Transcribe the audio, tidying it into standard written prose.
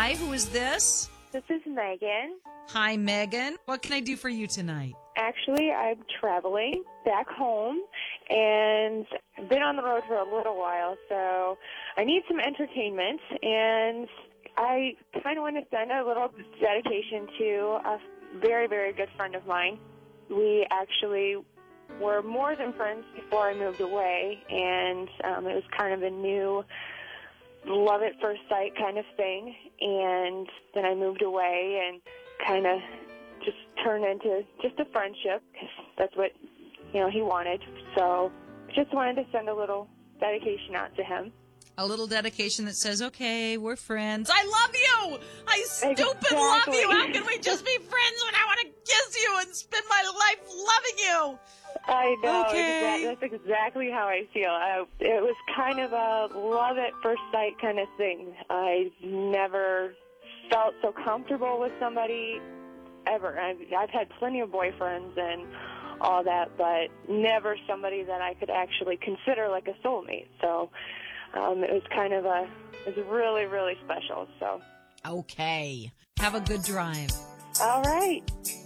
Hi, who is this? This is Megan. Hi, Megan. What can I do for you tonight? Actually, I'm traveling back home, and I've been on the road for a little while, so I need some entertainment, and I kind of want to send a little dedication to a very, very good friend of mine. We actually were more than friends before I moved away, and it was kind of a new love at first sight kind of thing, and then I moved away and kind of just turned into just a friendship, because that's what, he wanted. So just wanted to send a little dedication out to him. A little dedication that says, okay, we're friends. I love you! I stupid Exactly. love you! How can we just be friends when I want to kiss you and spend my life loving you? I know. Okay. That's exactly how I feel. It was kind of a love at first sight kind of thing. I never felt so comfortable with somebody ever. I've had plenty of boyfriends and all that, but never somebody that I could actually consider like a soulmate. So it was really, really special. So Okay. Have a good drive. all right.